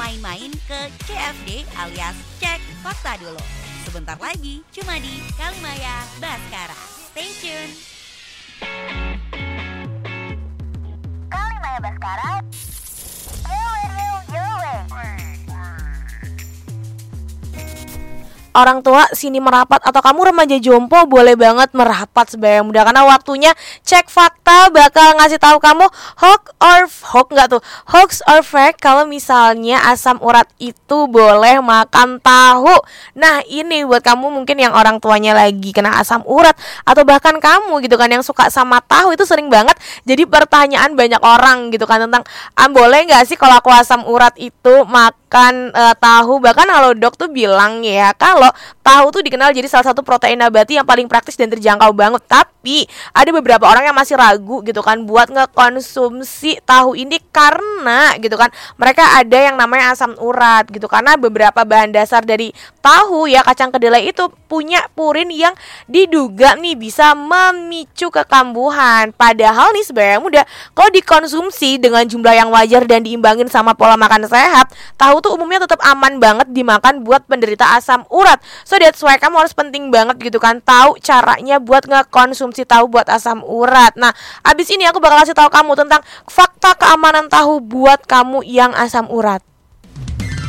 main-main ke CFD alias Cek Fakta dulu. Sebentar lagi cuma di Kalimaya Baskara. Stay tune. Kalimaya Baskara. Orang tua sini merapat atau kamu remaja jompo boleh banget merapat sebanyak mudah karena waktunya cek fakta bakal ngasih tahu kamu hoax or fact kalau misalnya asam urat itu boleh makan tahu. Nah ini buat kamu mungkin yang orang tuanya lagi kena asam urat atau bahkan kamu gitu kan yang suka sama tahu, itu sering banget jadi pertanyaan banyak orang gitu kan tentang boleh nggak sih kalau aku asam urat itu makan tahu. Bahkan Halodoc tuh bilang ya kalau tahu tuh dikenal jadi salah satu protein nabati yang paling praktis dan terjangkau banget. Tapi ada beberapa orang yang masih ragu gitu kan buat ngekonsumsi tahu ini karena gitu kan mereka ada yang namanya asam urat gitu. Karena beberapa bahan dasar dari tahu ya, kacang kedelai itu punya purin yang diduga nih bisa memicu kekambuhan. Padahal nih sebenarnya mudah kalau dikonsumsi dengan jumlah yang wajar dan diimbangin sama pola makan sehat, tahu tuh umumnya tetap aman banget dimakan buat penderita asam urat. So that's why kamu harus penting banget gitu kan tahu caranya buat ngekonsumsi tahu buat asam urat. Nah, abis ini aku bakal kasih tahu kamu tentang fakta keamanan tahu buat kamu yang asam urat.